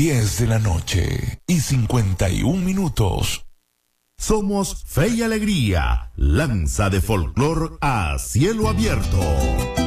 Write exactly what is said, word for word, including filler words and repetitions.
diez de la noche y cincuenta y un minutos. Somos Fe y Alegría, lanza de folclor a cielo abierto.